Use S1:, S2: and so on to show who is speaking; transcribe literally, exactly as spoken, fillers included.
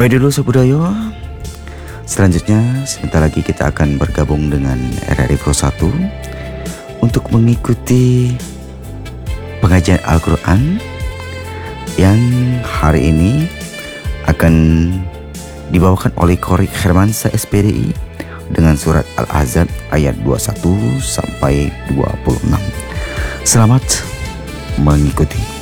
S1: Baik dulu Sobudayo. Selanjutnya sebentar lagi kita akan bergabung dengan R R I Pro satu untuk mengikuti pengajian Al-Quran yang hari ini akan dibawakan oleh Qorik Hermansyah S P D I dengan surat Al-Ahzab ayat dua puluh satu sampai dua puluh enam. Selamat mengikuti.